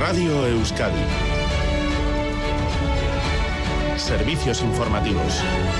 Radio Euskadi. Servicios informativos.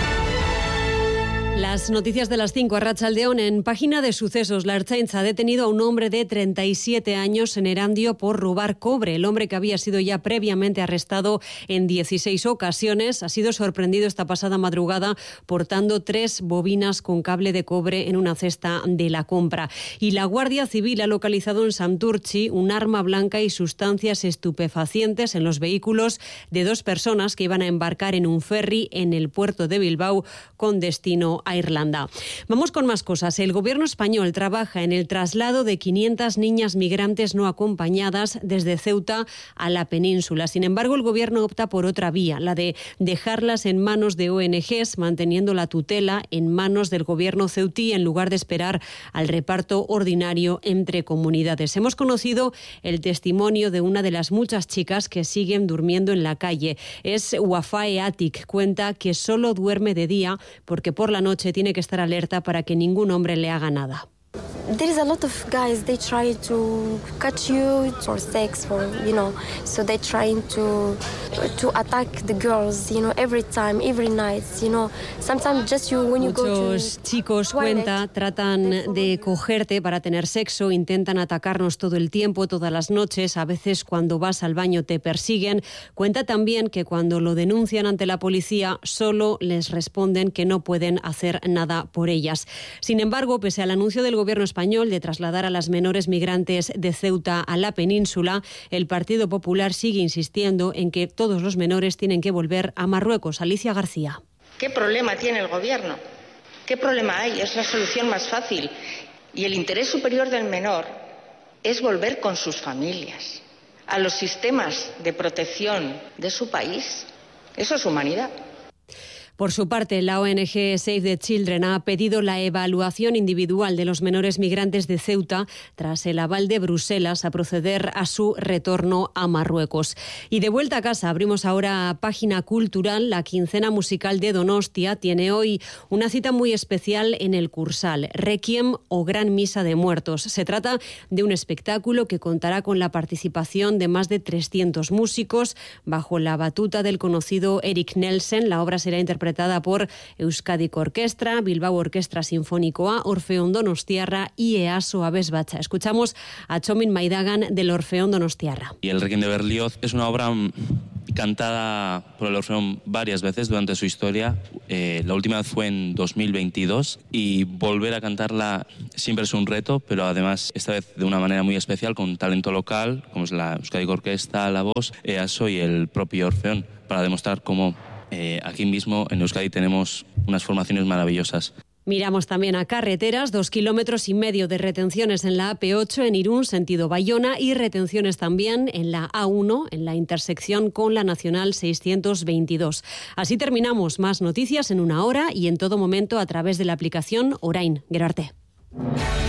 Las noticias de las 5 a Arratsaldeon. En página de sucesos, la Ertzaintza ha detenido a un hombre de 37 años en Erandio por robar cobre. El hombre, que había sido ya previamente arrestado en 16 ocasiones, ha sido sorprendido esta pasada madrugada portando 3 bobinas con cable de cobre en una cesta de la compra. Y la Guardia Civil ha localizado en Santurtzi un arma blanca y sustancias estupefacientes en los vehículos de 2 personas que iban a embarcar en un ferry en el puerto de Bilbao con destino a Irlanda. Vamos con más cosas. El gobierno español trabaja en el traslado de 500 niñas migrantes no acompañadas desde Ceuta a la península. Sin embargo, el gobierno opta por otra vía, la de dejarlas en manos de ONGs, manteniendo la tutela en manos del gobierno ceutí en lugar de esperar al reparto ordinario entre comunidades. Hemos conocido el testimonio de una de las muchas chicas que siguen durmiendo en la calle. Es Wafae Atik. Cuenta que solo duerme de día porque por la noche tiene que estar alerta para que ningún hombre le haga nada. There is a lot of guys, they try to catch you for sex, so they're trying to attack the girls, every time, every night, sometimes just when you go to Muchos chicos, cuenta, tratan de cogerte para tener sexo, intentan atacarnos todo el tiempo, todas las noches, a veces cuando vas al baño te persiguen. Cuenta también que cuando lo denuncian ante la policía solo les responden que no pueden hacer nada por ellas. Sin embargo, pese al anuncio del gobierno español de trasladar a las menores migrantes de Ceuta a la península, el Partido Popular sigue insistiendo en que todos los menores tienen que volver a Marruecos. Alicia García. ¿Qué problema tiene el gobierno? ¿Qué problema hay? Es la solución más fácil. Y el interés superior del menor es volver con sus familias a los sistemas de protección de su país. Eso es humanidad. Por su parte, la ONG Save the Children ha pedido la evaluación individual de los menores migrantes de Ceuta tras el aval de Bruselas a proceder a su retorno a Marruecos. Y de vuelta a casa, abrimos ahora página cultural. La quincena musical de Donostia tiene hoy una cita muy especial en el Cursal, Requiem o Gran Misa de Muertos. Se trata de un espectáculo que contará con la participación de más de 300 músicos bajo la batuta del conocido Erik Nelsen. La obra será interpretada por Euskadiko Orkestra, Bilbao Orkestra Sinfonikoa, Orfeón Donostiarra y EASO Abesbatza. Escuchamos a Txomin Maidagan del Orfeón Donostiarra. Y el Requiem de Berlioz es una obra cantada por el Orfeón varias veces durante su historia. La última vez fue en 2022 y volver a cantarla siempre es un reto, pero además esta vez de una manera muy especial con talento local, como es la Euskadiko Orkestra, la voz, EASO y el propio Orfeón, para demostrar cómo aquí mismo en Euskadi tenemos unas formaciones maravillosas. Miramos también a carreteras, 2,5 kilómetros de retenciones en la AP8 en Irún, sentido Bayona, y retenciones también en la A1, en la intersección con la Nacional 622. Así terminamos. Más noticias en una hora y en todo momento a través de la aplicación Orain. Gero arte.